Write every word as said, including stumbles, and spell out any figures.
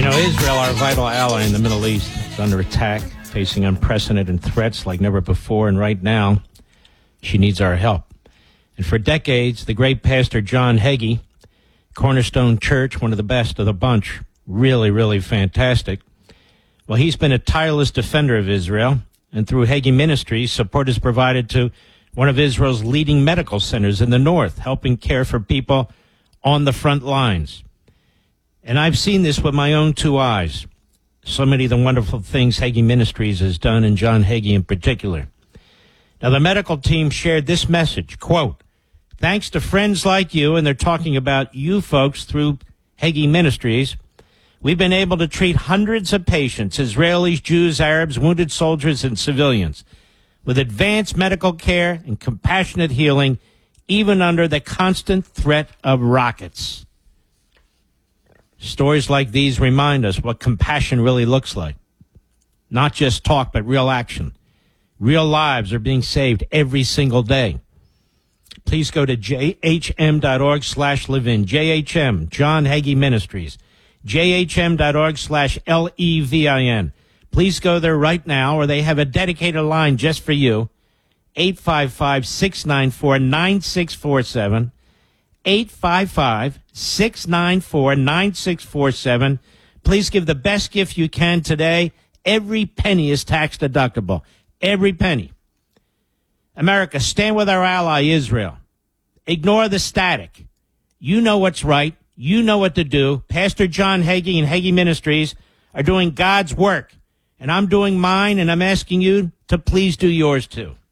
know, Israel, our vital ally in the Middle East, is under attack, facing unprecedented threats like never before, and right now, she needs our help. And for decades, the great pastor John Hagee, Cornerstone Church, one of the best of the bunch, really, really fantastic. Well, he's been a tireless defender of Israel, and through Hagee Ministries, support is provided to one of Israel's leading medical centers in the north, helping care for people on the front lines. And I've seen this with my own two eyes. So many of the wonderful things Hagee Ministries has done, and John Hagee in particular. Now, the medical team shared this message, quote, "Thanks to friends like you," and they're talking about you folks through Hagee Ministries, "we've been able to treat hundreds of patients, Israelis, Jews, Arabs, wounded soldiers, and civilians, with advanced medical care and compassionate healing, even under the constant threat of rockets." Stories like these remind us what compassion really looks like. Not just talk, but real action. Real lives are being saved every single day. Please go to j h m dot org slash live in. J H M, John Hagee Ministries. j h m dot org slash L E V I N. Please go there right now, or they have a dedicated line just for you. eight five five, six nine four, nine six four seven. eight five five, six nine four, nine six four seven. Please give the best gift you can today. Every penny is tax deductible. Every penny. America, stand with our ally, Israel. Ignore the static. You know what's right. You know what to do. Pastor John Hagee and Hagee Ministries are doing God's work. And I'm doing mine, and I'm asking you to please do yours too.